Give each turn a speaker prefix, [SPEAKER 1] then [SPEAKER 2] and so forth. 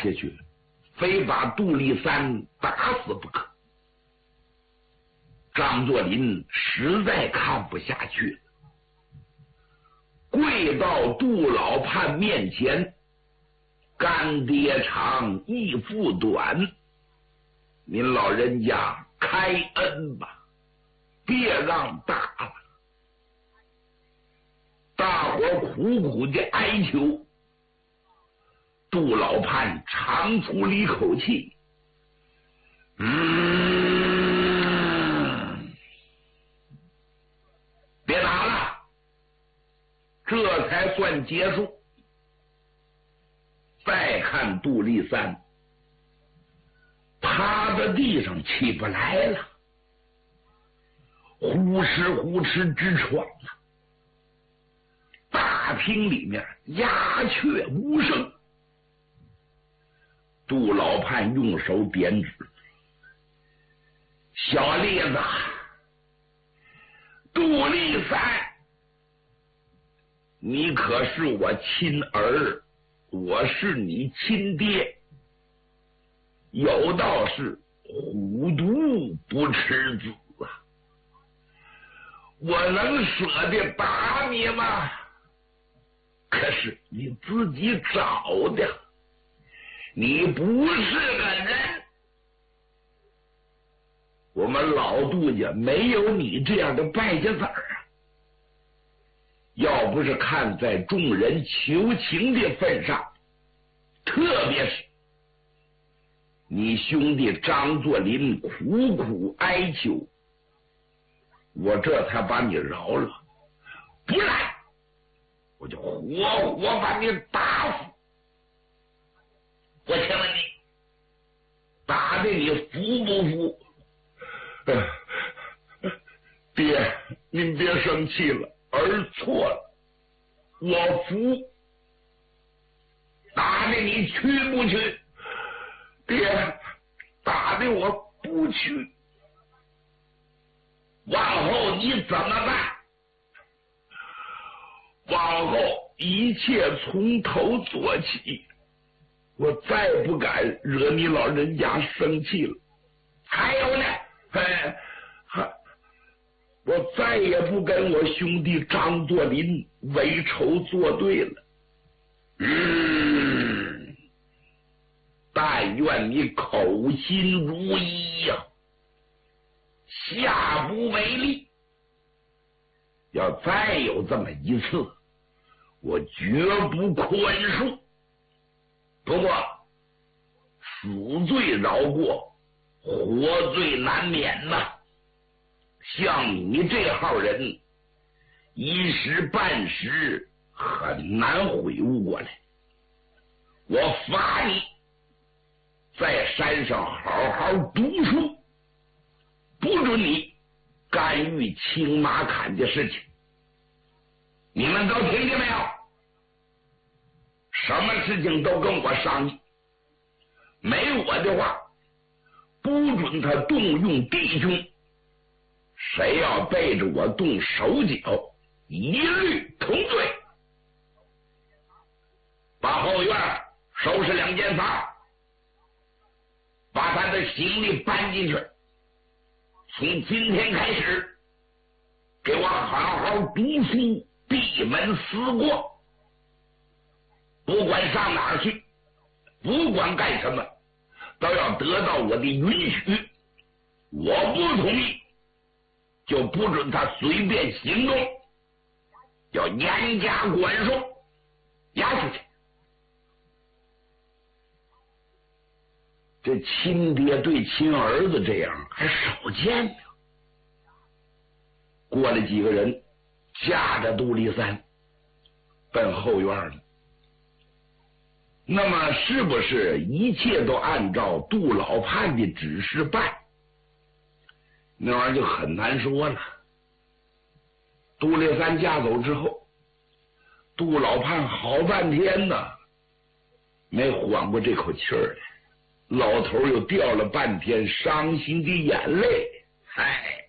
[SPEAKER 1] 下去，非把杜立三打死不可。张作霖实在看不下去了，跪到杜老判面前，干爹长义父短，您老人家开恩吧，别让打了。大伙苦苦的哀求，杜老判长出了一口气，别打了，这才算结束。再看杜立三趴在地上起不来了，呼哧呼哧直喘了。大厅里面鸦雀无声。杜老判用手点指，小栗子，杜立三，你可是我亲儿，我是你亲爹，有道是虎毒不吃子啊，我能舍得打你吗？可是你自己找的，你不是个人，我们老杜家没有你这样的败家子儿啊！要不是看在众人求情的份上，特别是你兄弟张作霖苦苦哀求，我这才把你饶了，不然我就活活把你打死。我请问你，打的你服不服？爹，您别生气了，儿错了，我服。打的你去不去？爹，打的我不去。往后你怎么办？往后一切从头做起，我再不敢惹你老人家生气了。还有呢，我再也不跟我兄弟张作霖为仇作对了。但愿你口心如一呀，下不为例。要再有这么一次，我绝不宽恕。不过死罪饶过，活罪难免呐。像你这号人，一时半时很难悔悟过来。我罚你在山上好好读书，不准你干预青马坎的事情。你们都听见没有？什么事情都跟我商议，没我的话，不准他动用弟兄。谁要背着我动手脚，一律同罪。把后院收拾2间房，把他的行李搬进去。从今天开始，给我好好读书，闭门思过。不管上哪儿去，不管干什么，都要得到我的允许。我不同意，就不准他随便行动，要严加管束，押出去。这亲爹对亲儿子这样还少见呢。过了几个人，架着杜立三奔后院了。那么是不是一切都按照杜老判的指示办？那玩意儿就很难说了。杜立三架走之后，杜老判好半天呢，没缓过这口气儿来。老头又掉了半天伤心的眼泪。